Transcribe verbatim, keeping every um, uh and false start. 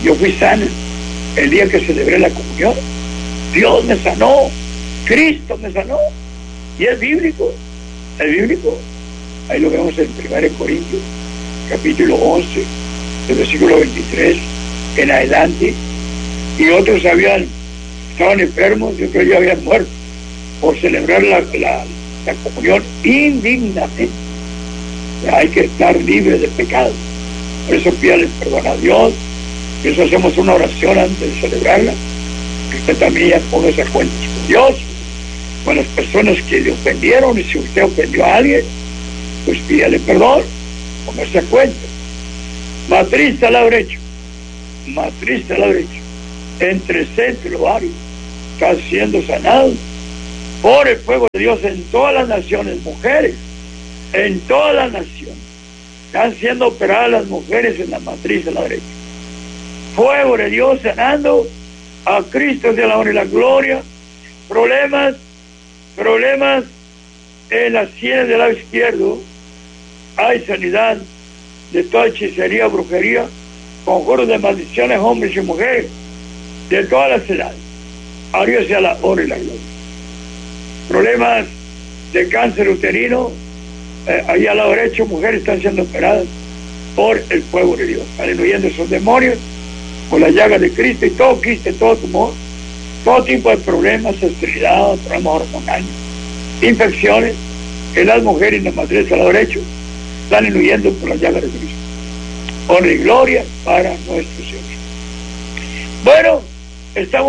Yo fui sana el día que celebré la comunión. Dios me sanó, Cristo me sanó, y es bíblico, es bíblico. Ahí lo vemos en primera Corintios, capítulo once, del versículo veintitrés en adelante. Y otros habían, estaban enfermos y otros ya habían muerto por celebrar la, la, la comunión indignamente. Hay que estar libre de pecado. Por eso pídale perdón a Dios. Por eso hacemos una oración antes de celebrarla. Que usted también ya ponga esas cuentas con Dios, con las personas que le ofendieron. Y si usted ofendió a alguien, pues pídale perdón, póngase a cuenta. Matriz al lado derecho, matriz al lado derecho, entre el centro y el ovario, está siendo sanado por el fuego de Dios en todas las naciones. Mujeres, en todas las naciones están siendo operadas las mujeres en la matriz a la derecha. Fuego de Dios sanando a Cristo de la honra y la gloria. Problemas, problemas en las sienes del lado izquierdo. Hay sanidad de toda hechicería, brujería, conjuros de maldiciones, hombres y mujeres, de todas las edades. A Dios sea la honra y la gloria. Problemas de cáncer uterino, eh, ahí al lado derecho, mujeres están siendo operadas por el fuego de Dios. Salen huyendo esos demonios por la llaga de Cristo, y todo quiste, todo tumor, todo tipo de problemas, esterilidad, problemas hormonales, infecciones, en las mujeres y en la matriz al lado derecho, están huyendo por la llaga de Cristo. Honra y gloria para nuestro Señor. Bueno, estamos